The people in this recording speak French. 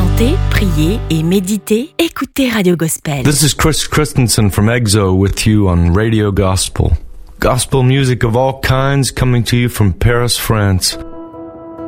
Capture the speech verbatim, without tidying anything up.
chanter, prier et méditer, écoutez Radio Gospel. This is Chris Christensen from EXO with you on Radio Gospel. Gospel music of all kinds coming to you from Paris, France.